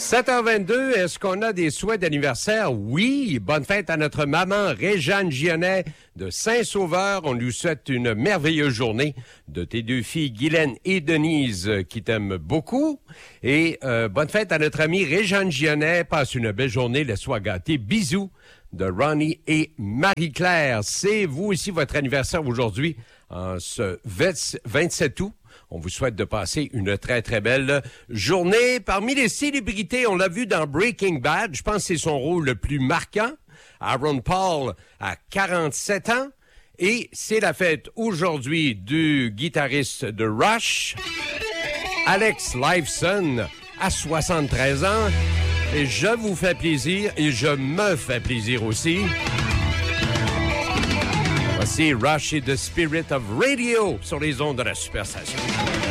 7h22, est-ce qu'on a des souhaits d'anniversaire? Oui, bonne fête à notre maman Réjeanne Gionnet de Saint-Sauveur. On lui souhaite une merveilleuse journée de tes deux filles Guylaine et Denise qui t'aiment beaucoup. Et bonne fête à notre amie Réjeanne Gionnet. Passe une belle journée, laisse-toi gâter. Bisous de Ronnie et Marie-Claire. C'est vous aussi votre anniversaire aujourd'hui, en ce 27 août. On vous souhaite de passer une très, très belle journée. Parmi les célébrités, on l'a vu dans Breaking Bad, je pense que c'est son rôle le plus marquant. Aaron Paul a 47 ans. Et c'est la fête aujourd'hui du guitariste de Rush, Alex Lifeson, à 73 ans. Et je vous fais plaisir et je me fais plaisir aussi. Voici Rush et The Spirit of Radio sur les ondes de la Superstation.